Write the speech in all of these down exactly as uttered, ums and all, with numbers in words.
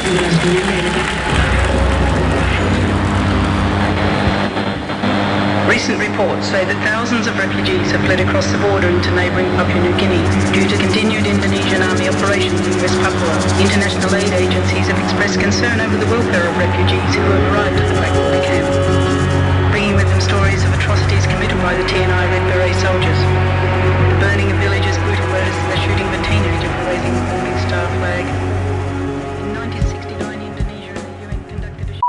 Recent reports say that thousands of refugees have fled across the border into neighbouring Papua New Guinea due to continued Indonesian army operations in West Papua. International aid agencies have expressed concern over the welfare of refugees who have arrived at the Black Water camp, bringing with them stories of atrocities committed by the T N I Red Beret soldiers. The burning of villages, brutal murders, and the shooting of a teenager for raising a Morning Star flag. In nineteen sixty-nine, Indonesia and the U N conducted a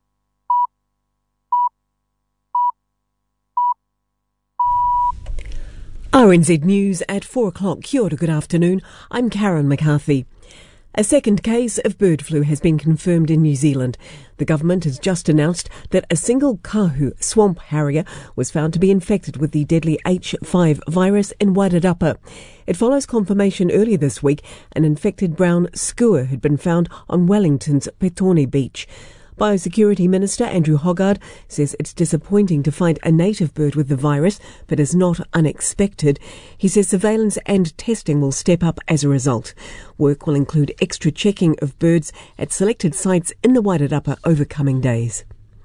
R N Z News at four o'clock. Kia ora, good afternoon. I'm Karen McCarthy. A second case of bird flu has been confirmed in New Zealand. The government has just announced that a single kahu swamp harrier was found to be infected with the deadly H five virus in Wairarapa. It follows confirmation earlier this week an infected brown skua had been found on Wellington's Petone Beach. Biosecurity Minister Andrew Hoggard says it's disappointing to find a native bird with the virus, but is not unexpected. He says surveillance and testing will step up as a result. Work will include extra checking of birds at selected sites in the Wairarapa over coming days.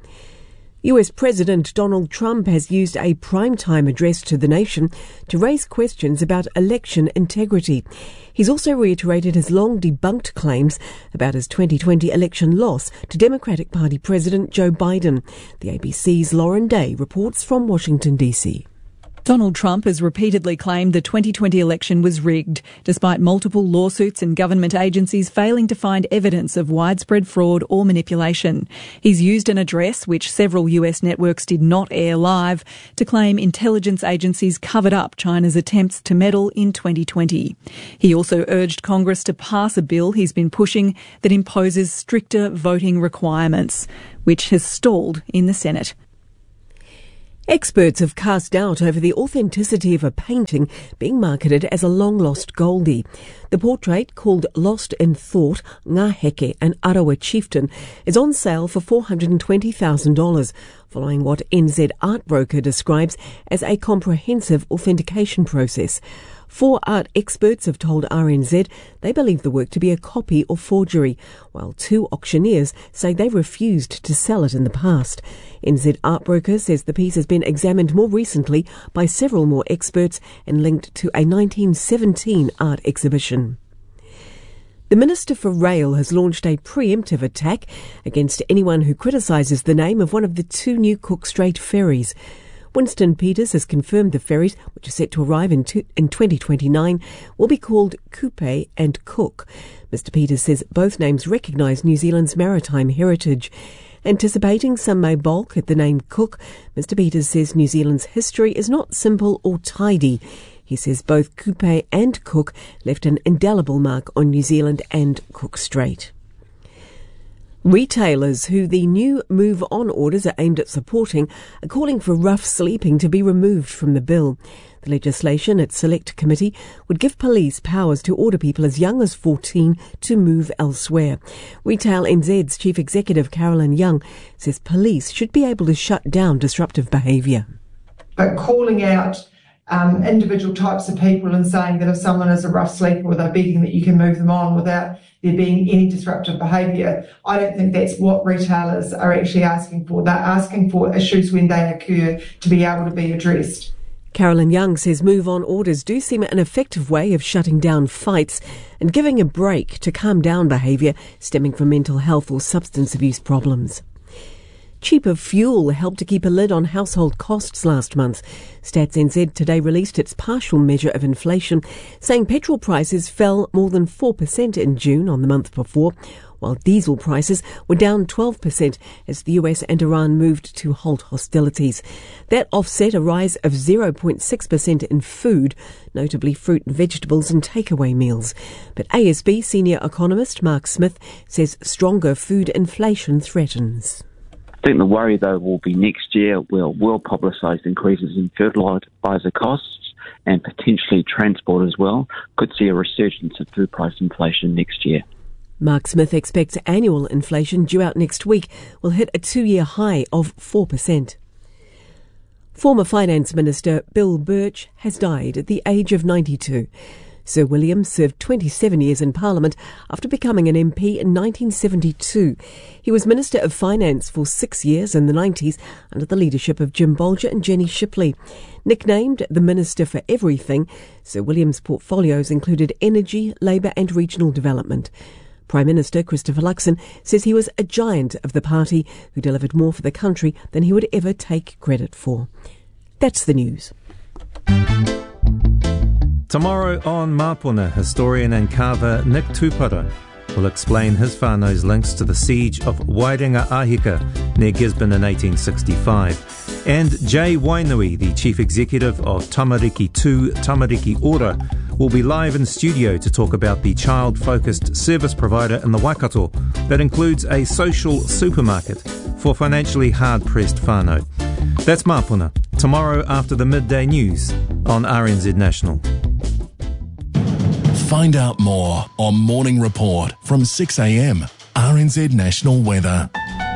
U S President Donald Trump has used a primetime address to the nation to raise questions about election integrity. He's also reiterated his long debunked claims about his twenty twenty election loss to Democratic Party President Joe Biden. The A B C's Lauren Day reports from Washington, D C. Donald Trump has repeatedly claimed the twenty twenty election was rigged, despite multiple lawsuits and government agencies failing to find evidence of widespread fraud or manipulation. He's used an address, which several U S networks did not air live, to claim intelligence agencies covered up China's attempts to meddle in twenty twenty. He also urged Congress to pass a bill he's been pushing that imposes stricter voting requirements, which has stalled in the Senate. Experts have cast doubt over the authenticity of a painting being marketed as a long-lost Goldie. The portrait, called Lost in Thought, Ngā Heke, an Arawa chieftain, is on sale for four hundred twenty thousand dollars, following what N Z Art Broker describes as a comprehensive authentication process. Four art experts have told R N Z they believe the work to be a copy or forgery, while two auctioneers say they refused to sell it in the past. N Z Art Broker says the piece has been examined more recently by several more experts and linked to a nineteen seventeen art exhibition. The Minister for Rail has launched a preemptive attack against anyone who criticises the name of one of the two new Cook Strait ferries. Winston Peters has confirmed the ferries, which are set to arrive in, two, in twenty twenty-nine, will be called Kupe and Cook. Mister Peters says both names recognise New Zealand's maritime heritage. Anticipating some may balk at the name Cook, Mister Peters says New Zealand's history is not simple or tidy. He says both Kupe and Cook left an indelible mark on New Zealand and Cook Strait. Retailers who the new Move On orders are aimed at supporting are calling for rough sleeping to be removed from the bill. The legislation at Select Committee would give police powers to order people as young as fourteen to move elsewhere. Retail N Z's Chief Executive Carolyn Young says police should be able to shut down disruptive behaviour. But calling out um, individual types of people and saying that if someone is a rough sleeper or they're begging that you can move them on without there being any disruptive behaviour, I don't think that's what retailers are actually asking for. They're asking for issues when they occur to be able to be addressed. Carolyn Young says Move On orders do seem an effective way of shutting down fights and giving a break to calm down behaviour stemming from mental health or substance abuse problems. Cheaper fuel helped to keep a lid on household costs last month. Stats N Z today released its partial measure of inflation, saying petrol prices fell more than four percent in June on the month before, while diesel prices were down twelve percent as the U S and Iran moved to halt hostilities. That offset a rise of zero point six percent in food, notably fruit and vegetables and takeaway meals. But A S B senior economist Mark Smith says stronger food inflation threatens. I think the worry, though, will be next year we'll well-publicised increases in fertiliser costs and potentially transport as well. Could see a resurgence of food price inflation next year. Mark Smith expects annual inflation due out next week will hit a two-year high of four percent. Former Finance Minister Bill Birch has died at the age of ninety-two. Sir William served twenty-seven years in Parliament after becoming an M P in nineteen seventy-two. He was Minister of Finance for six years in the nineties under the leadership of Jim Bolger and Jenny Shipley. Nicknamed the Minister for Everything, Sir William's portfolios included energy, labour and regional development. Prime Minister Christopher Luxon says he was a giant of the party who delivered more for the country than he would ever take credit for. That's the news. Tomorrow on Mapuna, historian and carver Nick Tupara will explain his whānau's links to the siege of Wairenga Ahika near Gisborne in eighteen sixty-five. And Jay Wainui, the Chief Executive of Tamariki two Tamariki Ora, will be live in studio to talk about the child-focused service provider in the Waikato that includes a social supermarket for financially hard-pressed whānau. That's Mapuna, tomorrow after the midday news on R N Z National. Find out more on Morning Report from six a m, R N Z National Weather.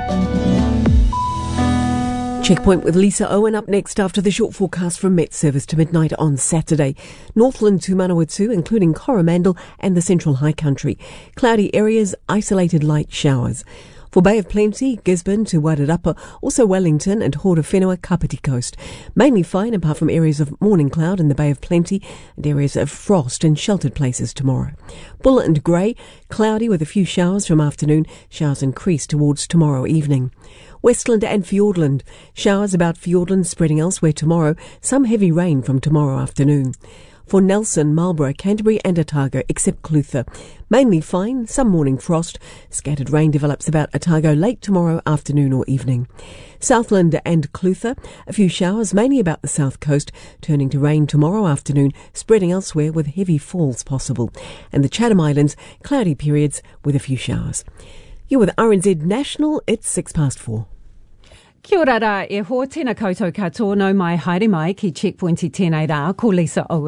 Checkpoint with Lisa Owen up next after the short forecast from Met Service to midnight on Saturday. Northland to Manawatu, including Coromandel and the Central High Country. Cloudy areas, isolated light showers. For Bay of Plenty, Gisborne to Wairarapa, also Wellington and Horowhenua, Kapiti Coast. Mainly fine apart from areas of morning cloud in the Bay of Plenty and areas of frost in sheltered places tomorrow. Buller and Grey, cloudy with a few showers from afternoon. Showers increase towards tomorrow evening. Westland and Fiordland. Showers about Fiordland spreading elsewhere tomorrow. Some heavy rain from tomorrow afternoon. For Nelson, Marlborough, Canterbury and Otago, except Clutha. Mainly fine, some morning frost. Scattered rain develops about Otago late tomorrow afternoon or evening. Southland and Clutha, a few showers, mainly about the south coast, turning to rain tomorrow afternoon, spreading elsewhere with heavy falls possible. And the Chatham Islands, cloudy periods with a few showers. You're with R N Z National, it's six past four. Kia ora rā, e ho tēnā koutou katoa, no mai haere mai ki Checkpoint i tēnei rā, ko Lisa Owen.